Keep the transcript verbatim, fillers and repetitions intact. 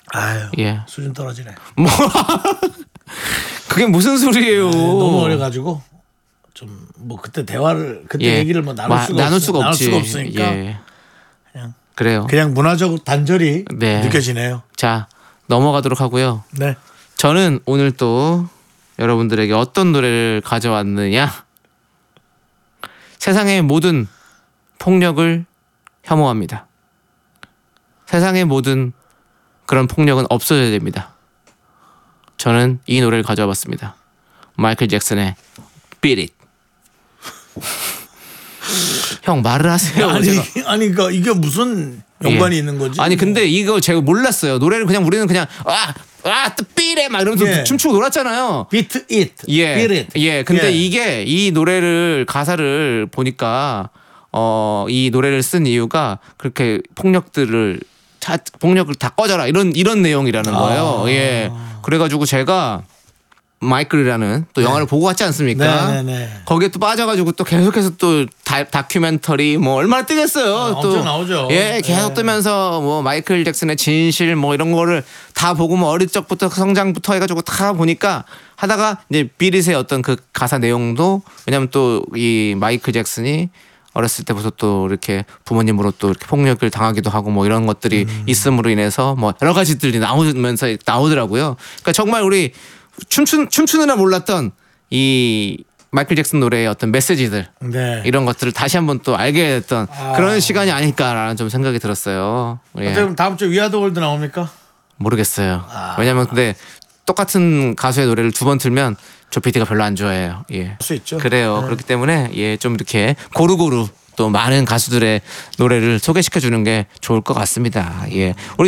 아유, 예. 수준 떨어지네. 뭐 그게 무슨 소리예요? 아, 너무 어려가지고 좀 뭐 그때 대화를 그때 예. 얘기를 뭐 나눌 마, 수가 나눌 없, 수가 나눌 없지. 수가 없으니까 예. 그냥 그래요. 그냥 문화적 단절이 네. 느껴지네요. 자, 넘어가도록 하고요. 네. 저는 오늘 또 여러분들에게 어떤 노래를 가져왔느냐? 세상의 모든 폭력을 혐오합니다. 세상의 모든 그런 폭력은 없어져야 됩니다. 저는 이 노래를 가져와 봤습니다. 마이클 잭슨의 Beat It. 형 말을 하세요. 아니, 제가. 아니 그러니까 이게 무슨 연관이 예. 있는 거지? 아니 근데 이거 제가 몰랐어요. 노래를 그냥 우리는 그냥 아아 삐래 막 이러면서 예. 춤추고 놀았잖아요. 비트 잇, 예, beat it. 예. 근데 예. 이게 이 노래를 가사를 보니까 어 이 노래를 쓴 이유가 그렇게 폭력들을 차, 폭력을 다 꺼져라 이런 이런 내용이라는 거예요. 아. 예. 그래가지고 제가 마이클이라는 또 영화를 보고 왔지 않습니까? 네, 네, 네. 거기에 또 빠져가지고 또 계속해서 또 다, 다큐멘터리 뭐 얼마나 뜨겠어요. 아, 또 엄청 나오죠. 예, 계속 네. 뜨면서 뭐 마이클 잭슨의 진실 뭐 이런 거를 다 보고 뭐 어릴 적부터 성장부터 해가지고 다 보니까 하다가 이제 비릿의 어떤 그 가사 내용도 왜냐면 또 이 마이클 잭슨이 어렸을 때부터 또 이렇게 부모님으로 또 이렇게 폭력을 당하기도 하고 뭐 이런 것들이 음. 있음으로 인해서 뭐 여러 가지들이 나오면서 나오더라고요. 그러니까 정말 우리 춤추, 춤추느라 몰랐던 이 마이클 잭슨 노래의 어떤 메시지들 네. 이런 것들을 다시 한번 또 알게 됐던 아. 그런 시간이 아닐까라는 좀 생각이 들었어요. 예. 그럼 다음 주에 위아더 월드 나옵니까? 모르겠어요. 아. 왜냐면 근데 똑같은 가수의 노래를 두 번 틀면 조피디가 별로 안 좋아해요. 예. 할 수 있죠. 그래요. 네. 그렇기 때문에 예, 좀 이렇게 고루고루 또 많은 가수들의 노래를 소개시켜 주는 게 좋을 것 같습니다. 예. 우리